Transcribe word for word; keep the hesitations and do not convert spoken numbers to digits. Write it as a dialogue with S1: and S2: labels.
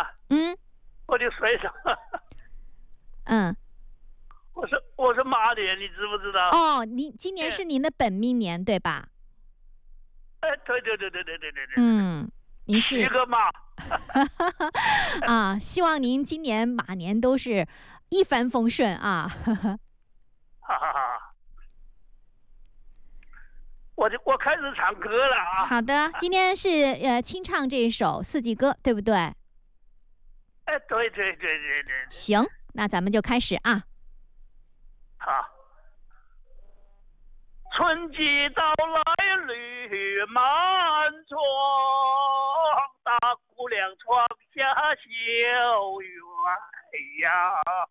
S1: 嗯
S2: 我就睡上了。
S1: 嗯。
S2: 我是我是马年，你知不知道？
S1: 哦，您今年是您的本命年对吧？
S2: 哎，对对对对对对对对。
S1: 嗯，您是
S2: 七个马。
S1: 啊，希望您今年马年都是一帆风顺啊！
S2: 哈哈哈！我就我开始唱歌了啊！
S1: 好的，今天是呃清唱这一首《四季歌》，对不对？
S2: 哎，对对对对对。
S1: 行，那咱们就开始啊！
S2: 好。春季到来绿满窗，大姑娘窗下绣鸳鸯。